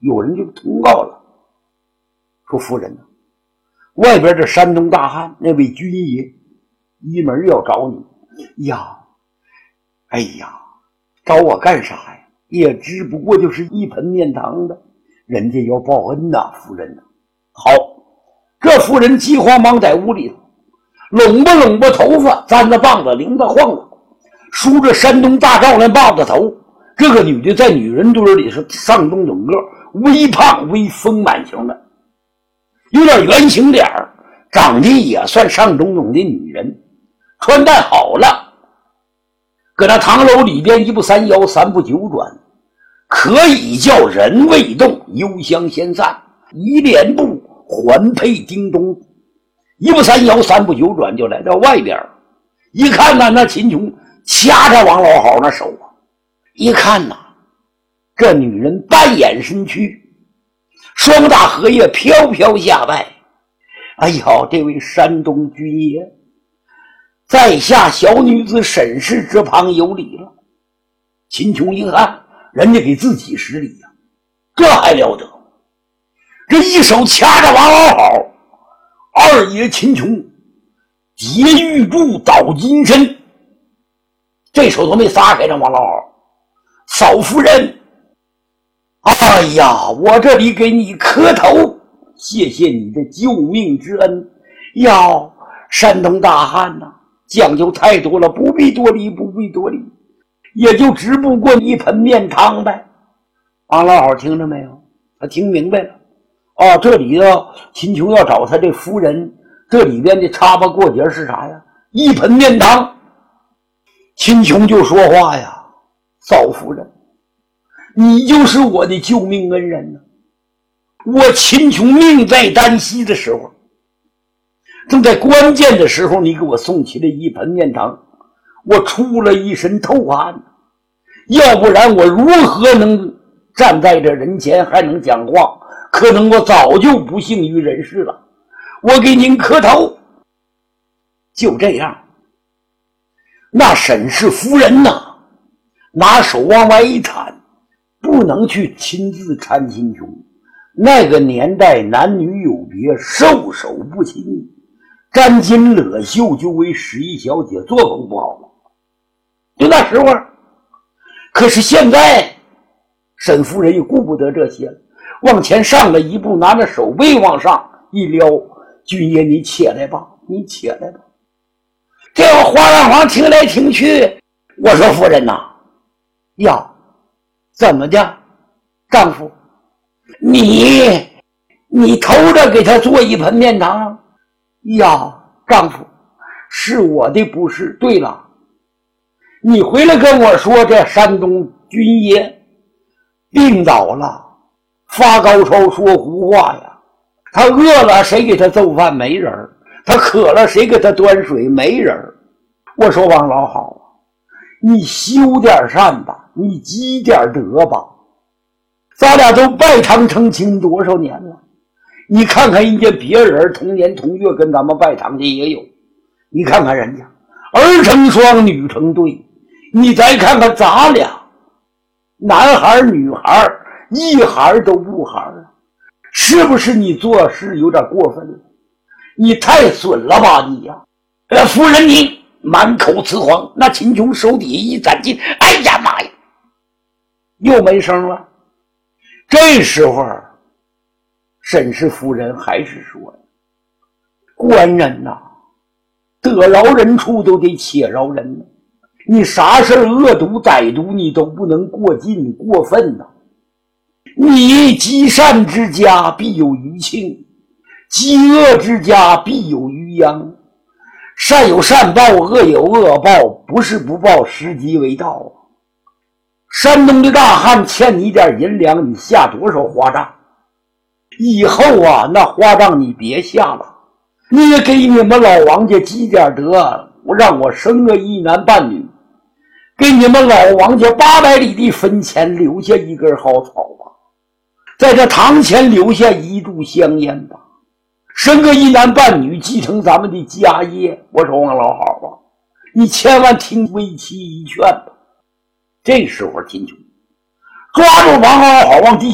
有人就通告了，说夫人外边这山东大汉那位军爷一门要找你呀。哎呀，找我干啥呀？也只不过就是一盆面汤的，人家要报恩呐，夫人呐。好，这夫人急慌忙在屋里头拢吧头发，簪着棒子，铃子晃了，梳着山东大罩那帽子头。这个女的在女人堆里是上东整个，微胖微丰满型的，有点圆形脸，长得也算上东东的女人，穿戴好了，搁那堂楼里边一步三摇三步九转，可以叫人未动，幽香先散，一连步环佩叮咚，一步三摇三步九转就来到外边。一看呢，那秦琼掐着王老好那手啊，一看呐，这女人半掩身躯，双大荷叶飘飘下拜。哎呀，这位山东军爷，在下小女子审视之旁有礼了。秦琼一看，人家给自己施礼呀，这还了得！这一手掐着王老好，二爷秦琼结玉柱倒金身，这手都没撒开，这王老好，嫂夫人，哎呀，我这里给你磕头，谢谢你的救命之恩。要山东大汉呐，讲究太多了，不必多礼，不必多礼，也就只不过一盆面汤呗。王老好听着没有？他听明白了。这里的秦琼要找他这夫人，这里边的插巴过节是啥呀？一盆面汤。秦琼就说话呀，嫂夫人，你就是我的救命恩人呢。我秦琼命在旦夕的时候，正在关键的时候，你给我送起了一盆面汤，我出了一身透汗，要不然我如何能站在这人前还能讲话？可能我早就不幸于人世了。我给您磕头。就这样，那沈氏夫人呐，拿手往外一摊，不能去亲自搀秦琼。那个年代男女有别，授手不亲，沾巾勒袖就为十一小姐，作风不好了。就那时候，可是现在沈夫人也顾不得这些了，往前上了一步，拿着手背往上一撩，军爷你起来吧，你起来吧。这个花兰花听来听去，我说夫人呐，呀，怎么的，丈夫，你偷着给他做一盆面汤呀？丈夫，是我的不是。对了，你回来跟我说，这山东军爷病倒了，发高烧说胡话呀。他饿了谁给他做饭？没人。他渴了谁给他端水？没人。我说王老好啊，你修点善吧，你积点德吧。咱俩都拜堂成亲多少年了，你看看人家别人同年同月跟咱们拜堂的也有，你看看人家儿成双女成对，你再看看咱俩男孩女孩一孩都不孩啊，是不是你做事有点过分了？你太损了吧你呀！夫人你满口雌黄。那秦琼手底一攒劲，哎呀妈呀，又没声了。这时候沈氏夫人还是说，官人呐，得饶人处都得且饶人呢，你啥事恶毒歹毒你都不能过尽过分呐。你积善之家必有余庆，积恶之家必有余殃。善有善报，恶有恶报，不是不报，时机为到。山东的大汉欠你点银两，你下多少花账？以后啊，那花账你别下了，你也给你们老王家积点德，让我生个一男半女，给你们老王家800里的坟前留下一根好草吧，在这堂前留下一炷香烟吧，生个一男半女，继承咱们的家业。我说王老好啊，你千万听为妻一劝吧。这时候秦琼抓住王老好往地